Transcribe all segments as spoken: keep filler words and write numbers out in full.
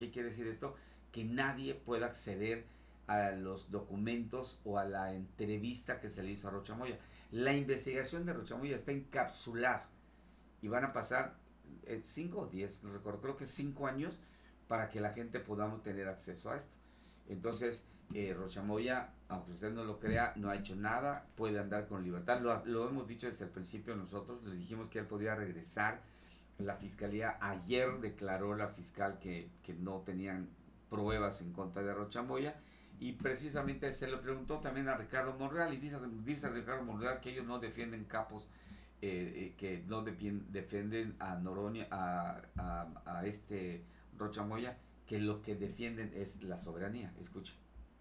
¿Qué quiere decir esto? Que nadie pueda acceder a los documentos o a la entrevista que se le hizo a Rocha Moya. La investigación de Rocha Moya está encapsulada y van a pasar eh, cinco o diez, no recuerdo, creo que cinco años para que la gente podamos tener acceso a esto. Entonces, eh, Rocha Moya, aunque usted no lo crea, no ha hecho nada, puede andar con libertad. Lo, lo hemos dicho desde el principio nosotros, le dijimos que él podía regresar. La fiscalía ayer declaró la fiscal que, que no tenían pruebas en contra de Rocha Moya y precisamente se lo preguntó también a Ricardo Monreal y dice, dice Ricardo Monreal que ellos no defienden capos eh, eh, que no defienden a Noroña, a, a, a este Rocha Moya, que lo que defienden es la soberanía. Escucha.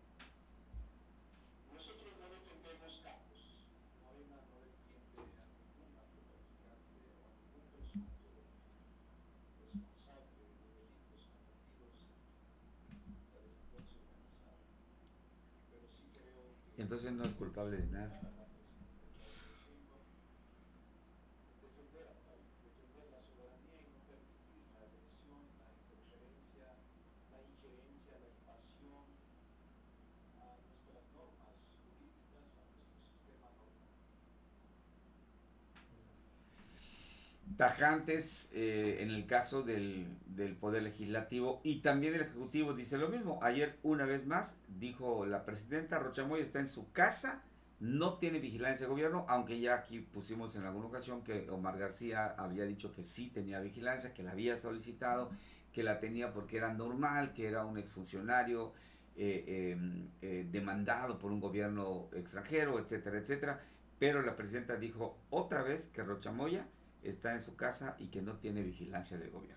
Nosotros no defendemos capos. Morena no defiende a ningún narcotraficante o a ningún presunto responsable de delitos cometidos en la delincuencia organizada. Pero sí creo que Entonces no es culpable de nada. apoyar a la presidenta Claudia Sheinbaum en defender al país, defender la soberanía y no permitir la agresión, la interferencia, la injerencia, la invasión a nuestras normas jurídicas, a nuestro sistema normal. Tajantes eh, en el caso del, del Poder Legislativo y también el Ejecutivo dice lo mismo. Ayer, una vez más, dijo la presidenta, Rocha Moya está en su casa, no tiene vigilancia de gobierno, aunque ya aquí pusimos en alguna ocasión que Omar García había dicho que sí tenía vigilancia, que la había solicitado, que la tenía porque era normal, que era un exfuncionario eh, eh, eh, demandado por un gobierno extranjero, etcétera, etcétera. Pero la presidenta dijo otra vez que Rocha Moya está en su casa y que no tiene vigilancia de gobierno.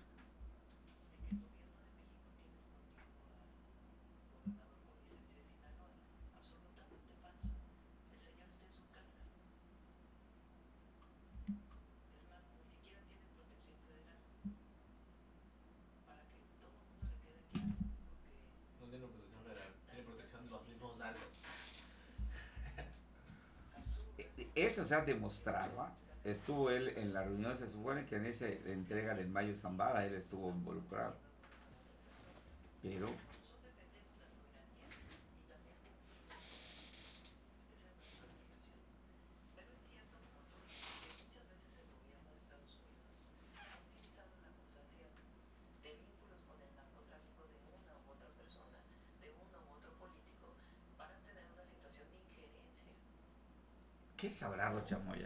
No tiene protección federal, tiene protección de los mismos narcos. Eso se ha demostrado. ¿eh? Estuvo él en la reunión, se supone que en esa entrega del Mayo Zambada él estuvo involucrado. Pero ¿qué sabrá Rocha Moya?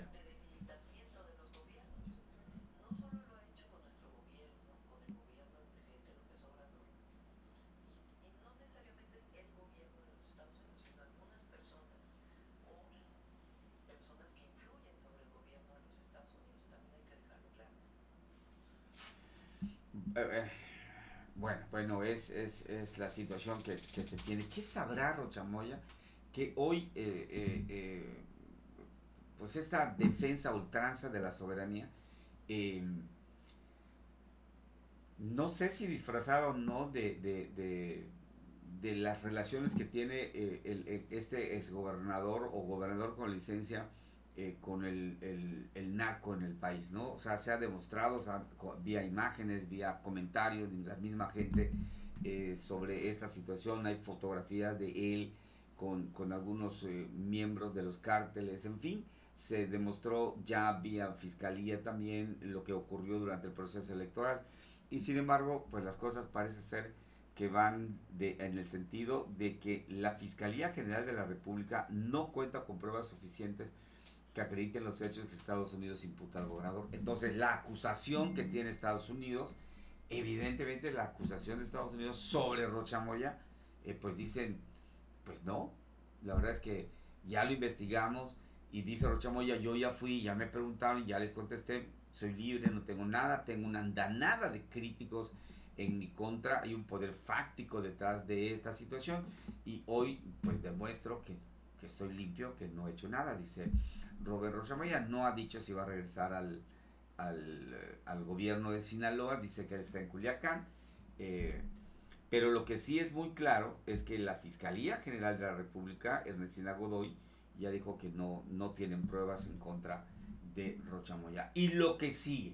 Eh, eh, bueno, bueno, es, es, es la situación que, que se tiene. ¿Qué sabrá Rocha Moya? Que hoy, eh, eh, eh, pues esta defensa a ultranza de la soberanía, eh, no sé si disfrazado o no de, de, de, de las relaciones que tiene eh, el, el, este exgobernador o gobernador con licencia eh, con el, el, el narco en el país, ¿no? O sea, se ha demostrado, o sea, vía imágenes, vía comentarios de la misma gente eh, sobre esta situación, hay fotografías de él con, con algunos eh, miembros de los cárteles, en fin, se demostró ya vía fiscalía también lo que ocurrió durante el proceso electoral. Y sin embargo, pues las cosas parece ser que van de, en el sentido de que la Fiscalía General de la República no cuenta con pruebas suficientes que acrediten los hechos que Estados Unidos imputa al gobernador. Entonces, la acusación que tiene Estados Unidos, evidentemente la acusación de Estados Unidos sobre Rocha Moya, eh, pues dicen, pues no, la verdad es que ya lo investigamos y dice Rocha Moya, yo ya fui, ya me preguntaron, ya les contesté, soy libre, no tengo nada, tengo una andanada de críticos en mi contra, hay un poder fáctico detrás de esta situación y hoy pues demuestro que, que estoy limpio, que no he hecho nada, dice Robert Rocha Moya, no ha dicho si va a regresar al, al, al gobierno de Sinaloa, dice que él está en Culiacán, eh, pero lo que sí es muy claro es que la Fiscalía General de la República, Ernestina Godoy, ya dijo que no, no tienen pruebas en contra de Rocha Moya. Y lo que sigue,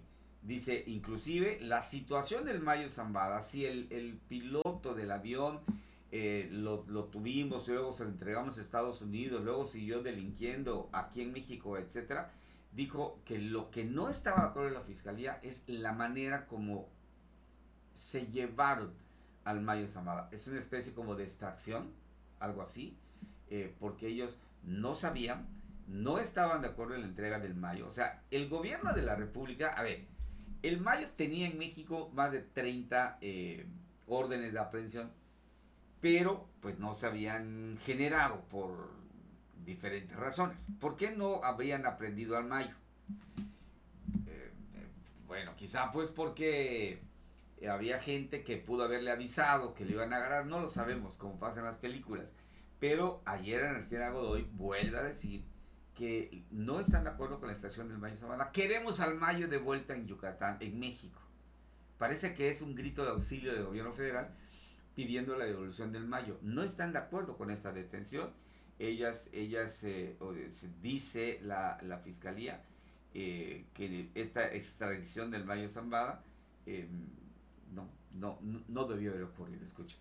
Dice, inclusive, la situación del Mayo Zambada, si el, el piloto del avión eh, lo, lo tuvimos, luego se lo entregamos a Estados Unidos, luego siguió delinquiendo aquí en México, etcétera, dijo que lo que no estaba de acuerdo en la fiscalía es la manera como se llevaron al Mayo Zambada. Es una especie como de extracción, algo así, eh, porque ellos no sabían, no estaban de acuerdo en la entrega del Mayo. O sea, el gobierno de la República, a ver, el Mayo tenía en México más de treinta eh, órdenes de aprehensión, pero pues no se habían generado por diferentes razones. ¿Por qué no habían aprendido al Mayo? Eh, eh, bueno, quizá pues porque había gente que pudo haberle avisado que le iban a agarrar, no lo sabemos, como pasa en las películas. Pero ayer Ernestina Godoy vuelve a decir que no están de acuerdo con la extracción del Mayo Zambada. Queremos al Mayo de vuelta en Yucatán, en México. Parece que es un grito de auxilio del gobierno federal pidiendo la devolución del Mayo. No están de acuerdo con esta detención. Ellas, ellas eh, dice la, la fiscalía eh, que esta extradición del Mayo Zambada eh, no, no, no debió haber ocurrido. Escucha.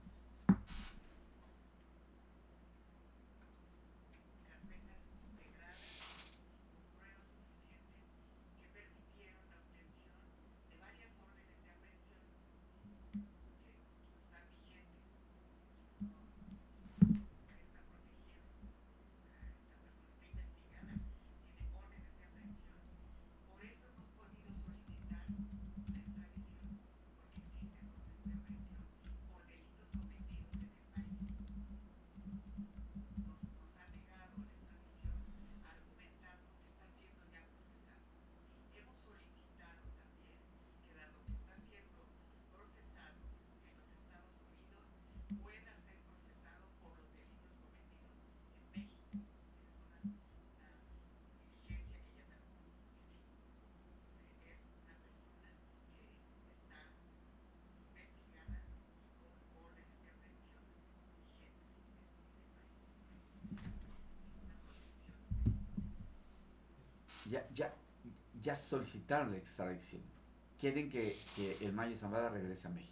Ya, ya, ya solicitaron la extradición. Quieren que, que el Mayo Zambada regrese a México.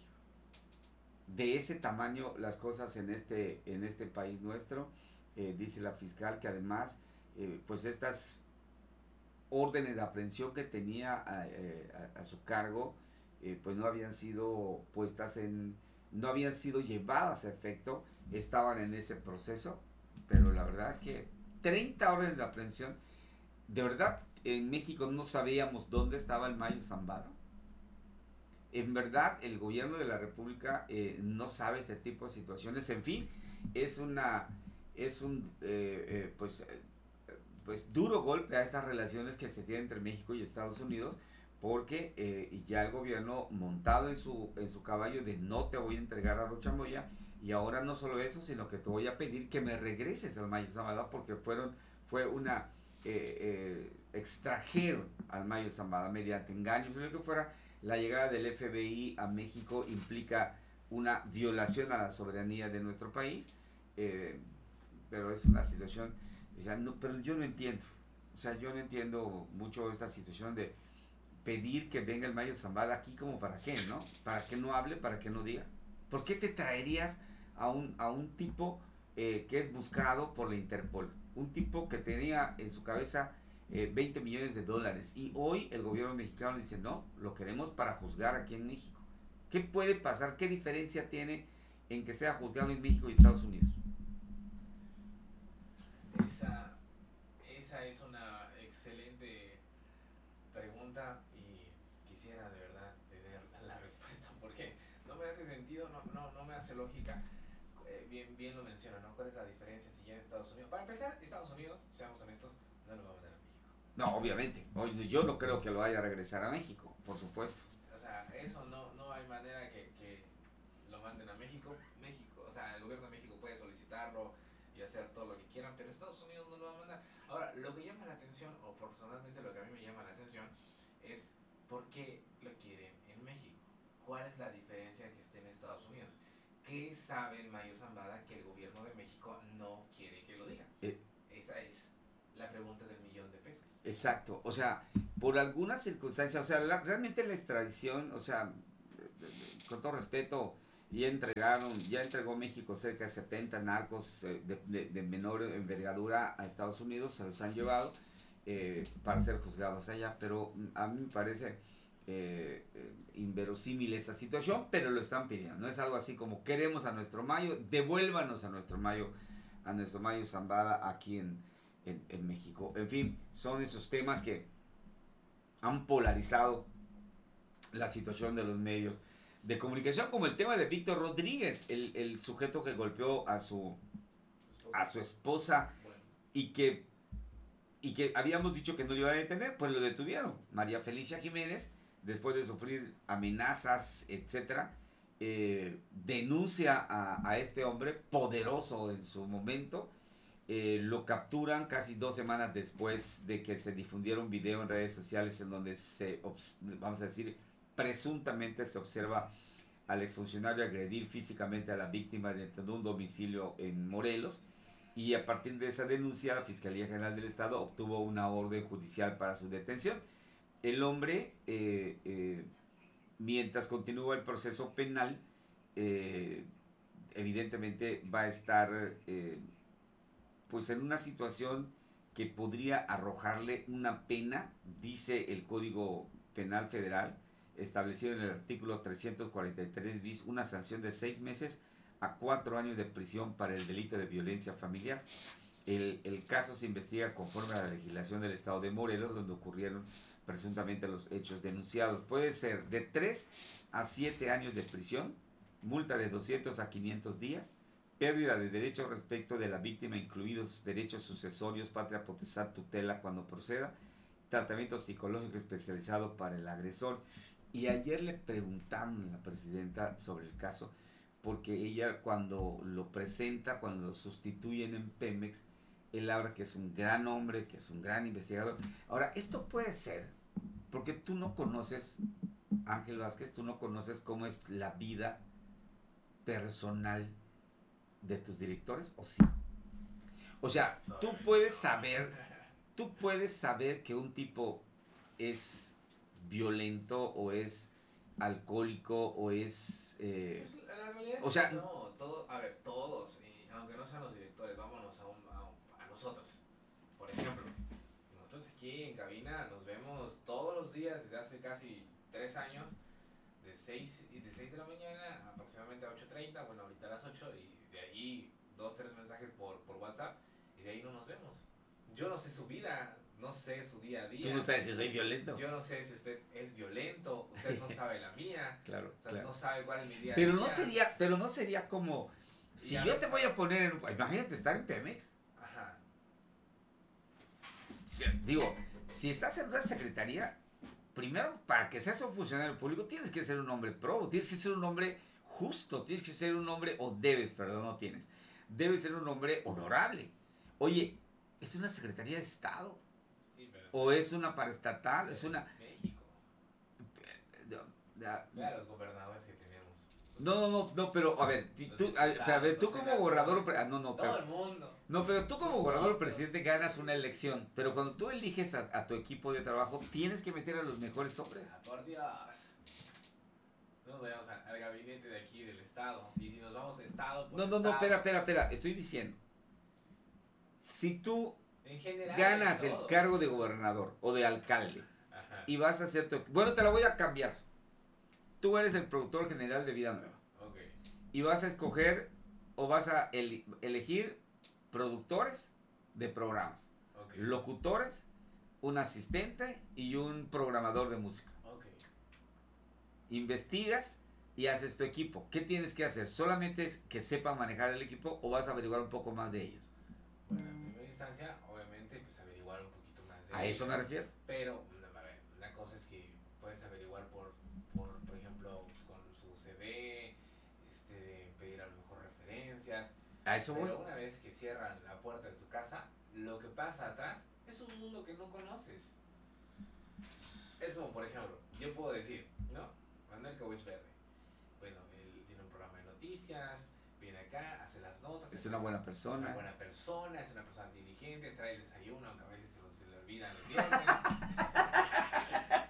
De ese tamaño las cosas en este, en este país nuestro, eh, dice la fiscal que además, eh, pues estas órdenes de aprehensión que tenía a, eh, a, a su cargo, eh, pues no habían sido puestas en, no habían sido llevadas a efecto, estaban en ese proceso, pero la verdad es que treinta órdenes de aprehensión, de verdad en México no sabíamos dónde estaba el Mayo Zambada. En verdad el gobierno de la República eh, no sabe este tipo de situaciones. En fin, es una es un eh, eh, pues eh, pues duro golpe a estas relaciones que se tienen entre México y Estados Unidos, porque eh, ya el gobierno montado en su en su caballo de no te voy a entregar a Rocha Moya, y ahora no solo eso, sino que te voy a pedir que me regreses al Mayo Zambada, porque fueron fue una eh, eh, extrajeron al Mayo Zambada mediante engaños, lo que fuera. La llegada del F B I a México implica una violación a la soberanía de nuestro país, eh, pero es una situación, o sea, no, pero yo no entiendo, o sea, yo no entiendo mucho esta situación de pedir que venga el Mayo Zambada aquí como para qué, ¿no? Para que no hable, para que no diga. ¿Por qué te traerías a un, a un tipo eh, que es buscado por la Interpol? Un tipo que tenía en su cabeza eh, veinte millones de dólares, y hoy el gobierno mexicano dice no, lo queremos para juzgar aquí en México. ¿Qué puede pasar? ¿Qué diferencia tiene en que sea juzgado en México y Estados Unidos? Esa, esa es una excelente pregunta y quisiera de verdad tener la respuesta porque no me hace sentido, no, no, no me hace lógica. Eh, bien, bien lo menciona, ¿no? ¿Cuál es la diferencia si ya en Estados Unidos? Para empezar, Estados Unidos, seamos honestos, no lo va a mandar a México. No, obviamente. Yo no creo que lo vaya a regresar a México, por supuesto. O sea, eso no, no hay manera que, que lo manden a México. México, o sea, el gobierno de México puede solicitarlo y hacer todo lo que quieran, pero Estados Unidos no lo va a mandar. Ahora, lo que llama la atención, o personalmente lo que a mí me llama la atención, es por qué lo quieren en México. ¿Cuál es la diferencia que esté en Estados Unidos? ¿Qué sabe el Mayo Zambada que el gobierno de México no quiere que lo diga? Eh, Esa es la pregunta del millón de pesos. exacto. O sea, por alguna circunstancia, o sea, la- realmente la extradición, o sea, con todo respeto, ya entregaron, ya entregó México cerca de setenta narcos eh, de, de- de menor envergadura a Estados Unidos, se los han llevado eh, para ser juzgados allá, pero mm, a mí me parece eh, eh, inverosímil esta situación, pero lo están pidiendo, no es algo así como queremos a nuestro Mayo, devuélvanos a nuestro Mayo, a nuestro Mayo Zambada aquí en, en, en México. En fin, son esos temas que han polarizado la situación de los medios de comunicación, como el tema de Víctor Rodríguez, el, el sujeto que golpeó a su, a su esposa Bueno, y que, y que habíamos dicho que no lo iba a detener, pues lo detuvieron. María Felicia Jiménez, después de sufrir amenazas, etcétera, eh, denuncia a, a este hombre poderoso en su momento. Eh, lo capturan casi dos semanas después de que se difundiera un video en redes sociales en donde se, obs- vamos a decir, presuntamente se observa al exfuncionario agredir físicamente a la víctima dentro de un domicilio en Morelos, y a partir de esa denuncia la Fiscalía General del Estado obtuvo una orden judicial para su detención. El hombre, eh, eh, mientras continúa el proceso penal, eh, evidentemente va a estar eh, pues en una situación que podría arrojarle una pena, dice el Código Penal Federal, establecido en el artículo trescientos cuarenta y tres bis, una sanción de seis meses a cuatro años de prisión para el delito de violencia familiar. El, el caso se investiga conforme a la legislación del estado de Morelos, donde ocurrieron presuntamente los hechos denunciados. Puede ser de tres a siete años de prisión, multa de doscientos a quinientos días, pérdida de derechos respecto de la víctima, incluidos derechos sucesorios, patria potestad, tutela cuando proceda, tratamiento psicológico especializado para el agresor. Y ayer le preguntaron a la presidenta sobre el caso, porque ella cuando lo presenta, cuando lo sustituyen en Pemex, él habla que es un gran hombre, que es un gran investigador. Ahora, esto puede ser, porque tú no conoces, Ángel Vázquez, tú no conoces cómo es la vida personal de tus directores, ¿o sí? O sea, tú puedes saber, tú puedes saber que un tipo es violento o es alcohólico o es... eh, pues, la realidad es o sea, que no, todo, a ver, todos, y aunque no sean los directores, vámonos a, un, a, un- a nosotros. Por ejemplo, nosotros aquí en cabina nos vemos todos los días desde hace casi tres años, de seis, y de seis de la mañana aproximadamente a ocho treinta, bueno, ahorita a las ocho, y de ahí dos, tres mensajes por, por WhatsApp, y de ahí no nos vemos. Yo no sé su vida, no sé su día a día. tú no sabes si soy violento. Yo no sé si usted es violento, usted no sabe la mía, Claro, o sea, claro. no sabe cuál es mi día a Pero día. no sería, pero no sería como, si Y a yo te veces- voy a poner en, un- imagínate estar en Pemex. Ajá. Si- digo, si estás en una secretaría, primero, para que seas un funcionario público, tienes que ser un hombre probo, tienes que ser un hombre justo, tienes que ser un hombre, o debes, perdón, no tienes, debes ser un hombre honorable. Oye, ¿es una secretaría de Estado? Sí, pero ¿O es una paraestatal? Es pero una... México. Ya- Vea los gobernadores que tenemos. No, no, no, no, pero a ver, ti- Los tú, a, pero a ver, tú diputados, como los gobernador, o senadores, pre- ah, no, no, todo el pero, mundo. no, pero tú como Nosotros. gobernador o presidente ganas una elección, pero cuando tú eliges a, a tu equipo de trabajo, tienes que meter a los mejores hombres. Ah, por Dios. No nos vayamos al, al gabinete de aquí del Estado. Y si nos vamos Estado por No, no, no, estado, espera, espera, espera, estoy diciendo, si tú en general, ganas en el todos. cargo de gobernador o de alcalde Ajá. y vas a hacer tu... Bueno, te la voy a cambiar. Tú eres el productor general de Vida Nueva Ok. y vas a escoger o vas a eli- elegir productores de programas, Ok. locutores, un asistente y un programador de música. Ok. Investigas y haces tu equipo. ¿Qué tienes que hacer? ¿Solamente es que sepan manejar el equipo o vas a averiguar un poco más de ellos? Bueno, en primera instancia, obviamente, pues averiguar un poquito más de A eso me ellos. refiero. Pero, a ver, la cosa es que puedes averiguar por, por, por ejemplo, con su C V, este, pedir a lo mejor referencias. A eso voy. Pero una vez que cierran la puerta de su casa, lo que pasa atrás es un mundo que no conoces. Es como, por ejemplo, yo puedo decir, ¿no? Manuel Cowich Verde. Bueno, él tiene un programa de noticias, viene acá, hace las notas. Es una buena Es persona. una buena persona, es una persona inteligente, trae el desayuno, aunque a veces se, lo- se le olvidan los viernes.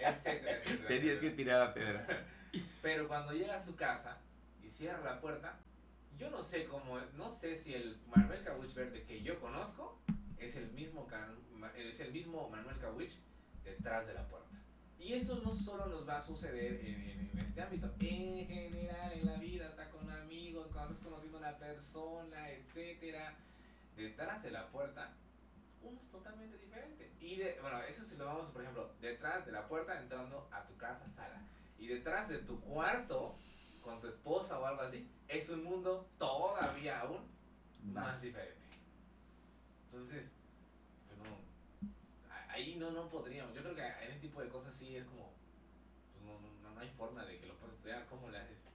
etcétera, etcétera. Tenías que etcétera. tirar la piedra. Pero cuando llega a su casa y cierra la puerta, yo no sé cómo, no sé si el Manuel Cauich Verde que yo conozco es el mismo, can- es el mismo Manuel Cauich detrás de la puerta. Y eso no solo nos va a suceder en, en- en este ámbito, en general en la vida, hasta con amigos, cuando estás conociendo a una persona, etcétera. Detrás de la puerta, uno es totalmente diferente. Y de, bueno, eso si lo vamos, por ejemplo, detrás de la puerta entrando a tu casa, sala. Y detrás de tu cuarto, con tu esposa o algo así, es un mundo todavía aún más, Más. diferente. Entonces, pues no, a- ahí no, no podríamos. Yo creo que en este tipo de cosas sí es como, pues no, no, no hay forma de que lo puedas estudiar. ¿Cómo le haces?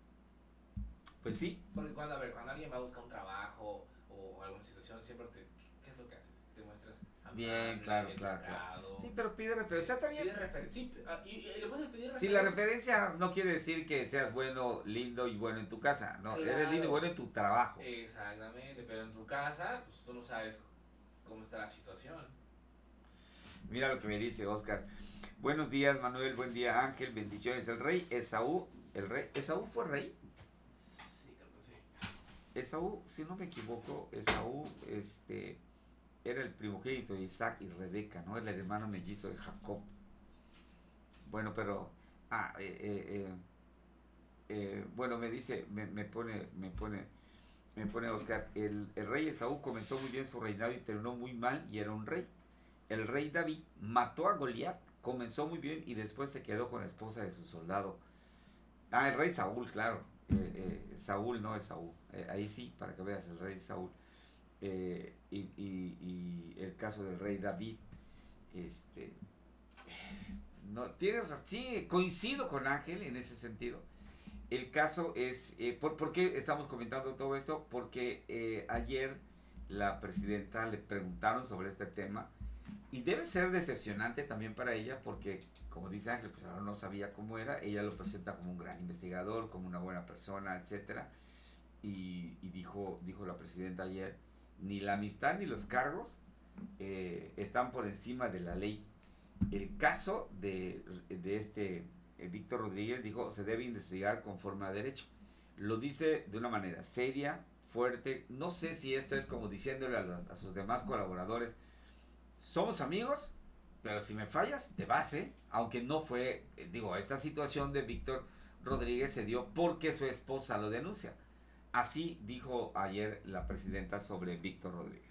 Pues sí, Porque cuando, a ver, cuando alguien va a buscar un trabajo o alguna situación, siempre te, ¿qué es lo que haces? Te muestras bien, claro, claro, claro. Sí, pero pide referencia, está bien. Pide refer- sí, ah, y, y le puedes pedir Sí, la referencia no quiere decir que seas bueno, lindo y bueno en tu casa, no, Claro. eres lindo y bueno en tu trabajo. Exactamente, pero en tu casa, pues tú no sabes cómo está la situación. Mira lo que me dice Oscar. Buenos días, Manuel, buen día, Ángel, bendiciones. El rey Esaú, el rey, ¿Esaú fue rey? Sí, creo que sí. Esaú, si no me equivoco, Esaú, este, era el primogénito de Isaac y Rebeca, ¿no? El hermano mellizo de Jacob. Bueno, pero, ah, eh, eh, eh, eh, bueno, me dice, me, me pone, me pone, me pone Oscar, el, el rey Esaú comenzó muy bien su reinado y terminó muy mal y era un rey. El rey David mató a Goliat, comenzó muy bien y después se quedó con la esposa de su soldado. Ah, el rey Saúl, claro. Eh, eh, Saúl, no es Saúl. Eh, ahí sí, para que veas, el rey Saúl. Eh, y, y, y el caso del rey David. Este, no, tienes, sí, coincido con Ángel en ese sentido. El caso es, eh, ¿por, ¿por qué estamos comentando todo esto? Porque eh, ayer la presidenta le preguntaron sobre este tema y debe ser decepcionante también para ella porque, como dice Ángel, pues ahora no sabía cómo era, ella lo presenta como un gran investigador, como una buena persona, etcétera. Y, y dijo, dijo la presidenta ayer, ni la amistad ni los cargos eh, están por encima de la ley. El caso de, de este eh, Víctor Rodríguez dijo se debe investigar conforme a derecho. Lo dice de una manera seria, fuerte. No sé si esto es como diciéndole a, los, a sus demás colaboradores, somos amigos, pero si me fallas, te vas, ¿eh? Aunque no fue, eh, digo, esta situación de Víctor Rodríguez se dio porque su esposa lo denuncia. Así dijo ayer la presidenta sobre Víctor Rodríguez.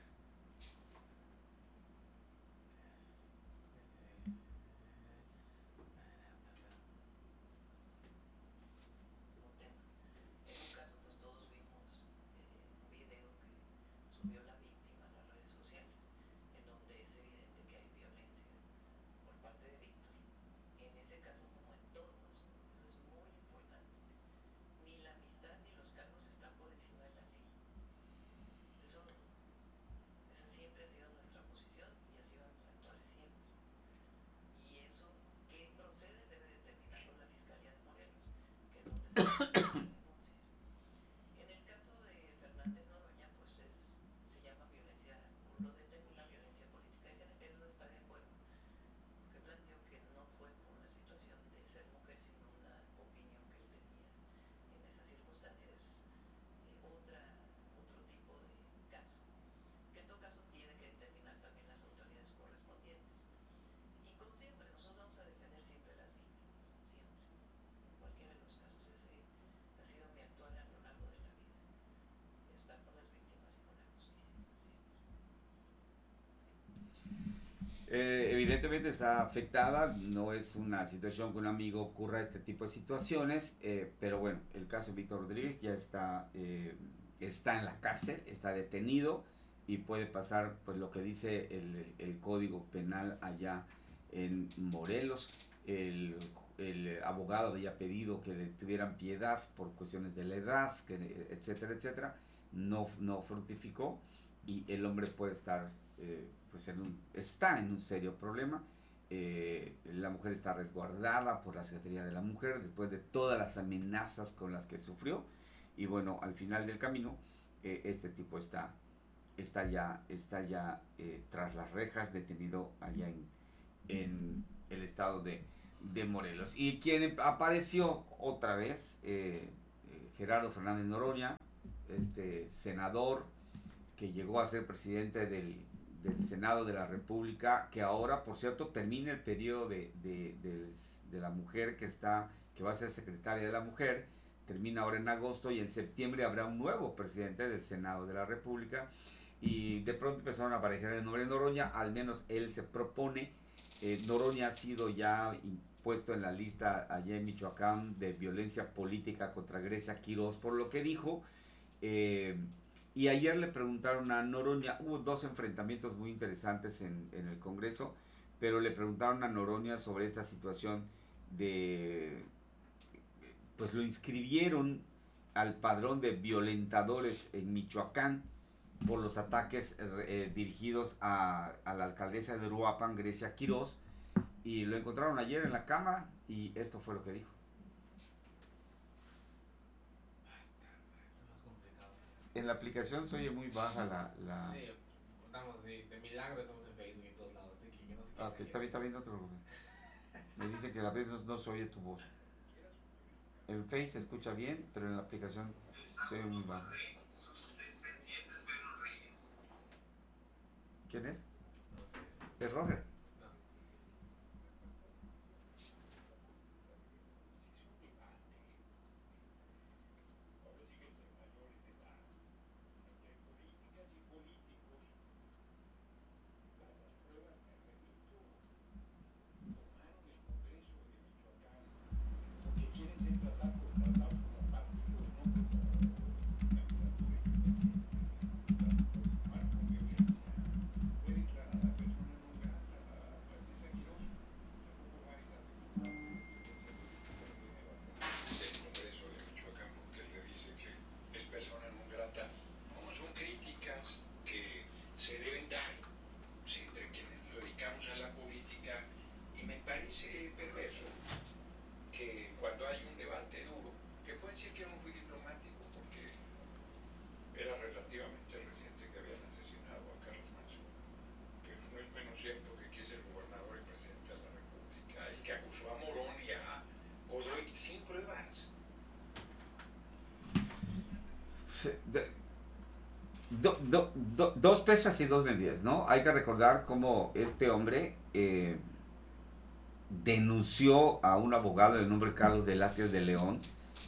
Eh, evidentemente está afectada, no es una situación que un amigo ocurra este tipo de situaciones, eh, pero bueno, el caso de Víctor Rodríguez ya está, eh, está en la cárcel, está detenido y puede pasar pues lo que dice el, el Código Penal allá en Morelos. El, el abogado había pedido que le tuvieran piedad por cuestiones de la edad, que, etcétera, etcétera, no, no fructificó y el hombre puede estar... Eh, pues en un, está en un serio problema. Eh, la mujer está resguardada por la Secretaría de la Mujer después de todas las amenazas con las que sufrió. Y bueno, al final del camino, eh, este tipo está, está ya, está ya eh, tras las rejas, detenido allá en, en el estado de, de Morelos. Y quien apareció otra vez, eh, eh, Gerardo Fernández Noroña, este senador que llegó a ser presidente del, del Senado de la República, que ahora, por cierto, termina el periodo de, de, de, de la mujer que está, que va a ser secretaria de la mujer, termina ahora en agosto y en septiembre habrá un nuevo presidente del Senado de la República. Y de pronto empezaron a aparecer el nombre de Noroña, al menos él se propone. Eh, Noroña ha sido ya puesto en la lista allá en Michoacán de violencia política contra Grecia Quirós por lo que dijo. Eh, y ayer le preguntaron a Noroña, hubo dos enfrentamientos muy interesantes en, en el Congreso, pero le preguntaron a Noroña sobre esta situación de, pues lo inscribieron al padrón de violentadores en Michoacán por los ataques eh, dirigidos a, a la alcaldesa de Uruapan, Grecia Quirós, y lo encontraron ayer en la Cámara y esto fue lo que dijo. En la aplicación se oye muy baja la... la... Sí, estamos de, de milagro, estamos en Facebook y en todos lados, así que yo no sé qué. Ah, ok, está bien, está bien, no te preocupes. Me dice que a la vez no, no se oye tu voz. En Face se escucha bien, pero en la aplicación se oye muy baja. ¿Quién es? No sé. ¿Es Roger? No. Ahora sí que entre mayores de edad, entre políticas y políticos, las, las pruebas, me remito, tomaron el Congreso de Michoacán porque quieren ser tratados, tratados como partidos, no como candidatura independiente. Tomaron con violencia. Fue declarada persona non grata la alcaldesa Quirós. Se fue por varias diputadas. Del Congreso de Michoacán porque le dice que es persona non grata. ¿Cómo son críticas que se deben dar sí, entre quienes nos dedicamos a la política? Y me parece perverso que cuando hay un debate duro, que puede decir que yo no fui diplomático porque era relativamente reciente que habían asesinado a Carlos Manso, pero no es menos cierto que aquí es el gobernador y presidente de la República y que acusó a Morón y a Godoy sin pruebas. Se, de, do, do, do, dos pesas y dos medidas, ¿no? Hay que recordar cómo este hombre eh, denunció a un abogado de nombre Carlos Velázquez de León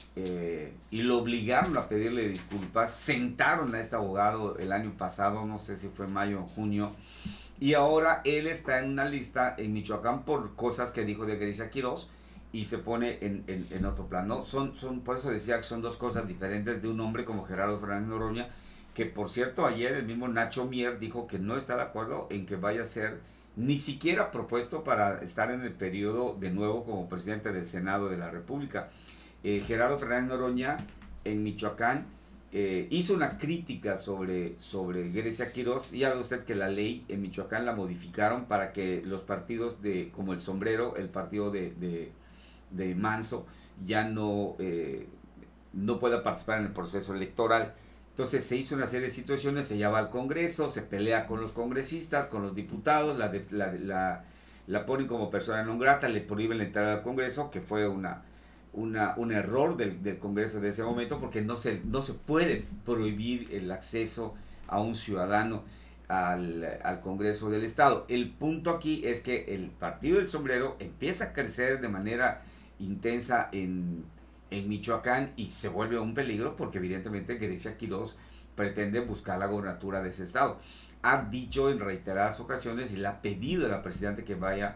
eh, y lo obligaron a pedirle disculpas. Sentaron a este abogado el año pasado, no sé si fue mayo o junio, y ahora él está en una lista en Michoacán por cosas que dijo de Grecia Quirós y se pone en, en, en otro plano. Son, son, por eso decía que son dos cosas diferentes de un hombre como Gerardo Fernández Noroña, que por cierto ayer el mismo Nacho Mier dijo que no está de acuerdo en que vaya a ser ni siquiera propuesto para estar en el periodo de nuevo como presidente del Senado de la República. Eh, Gerardo Fernández Noroña en Michoacán eh, hizo una crítica sobre, sobre Grecia Quirós. Ya ve usted que la ley en Michoacán la modificaron para que los partidos de como el Sombrero, el partido de, de, de Manso, ya no, eh, no pueda participar en el proceso electoral. Entonces se hizo una serie de situaciones, se lleva al Congreso, se pelea con los congresistas, con los diputados, la, de, la, la, la ponen como persona non grata, le prohíben la entrada al Congreso, que fue una, una, un error del, del Congreso de ese momento, porque no se, no se puede prohibir el acceso a un ciudadano al, al Congreso del Estado. El punto aquí es que el Partido del Sombrero empieza a crecer de manera intensa en en Michoacán y se vuelve un peligro porque evidentemente Grecia Quirós pretende buscar la gobernatura de ese estado. Ha dicho en reiteradas ocasiones y le ha pedido a la presidenta que vaya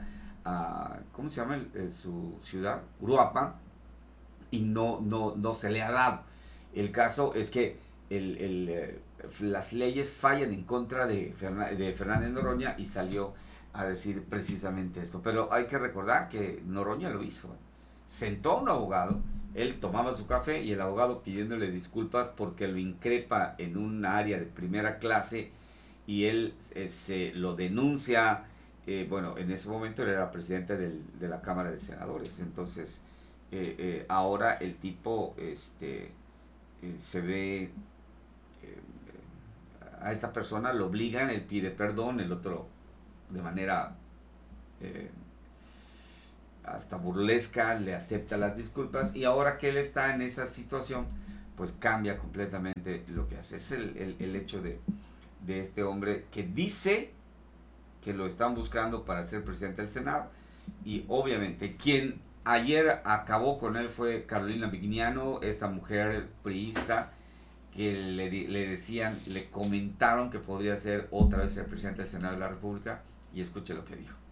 a, ¿cómo se llama el, el, su ciudad? Uruapan, y no, no, no se le ha dado. El caso es que el, el, eh, las leyes fallan en contra de, Ferná, de Fernández Noroña y salió a decir precisamente esto. Pero hay que recordar que Noroña lo hizo. Sentó a un abogado, él tomaba su café y el abogado pidiéndole disculpas porque lo increpa en un área de primera clase y él eh, se lo denuncia. Eh, bueno, en ese momento él era presidente del, de la Cámara de Senadores, entonces eh, eh, ahora el tipo este, eh, se ve, eh, a esta persona lo obligan, él pide perdón, el otro de manera... Eh, hasta burlesca, le acepta las disculpas y ahora que él está en esa situación, pues cambia completamente lo que hace. Es el, el, el hecho de, de este hombre que dice que lo están buscando para ser presidente del Senado y obviamente quien ayer acabó con él fue Carolina Mignano, esta mujer priista que le, le decían, le comentaron que podría ser otra vez el presidente del Senado de la República y escuche lo que dijo.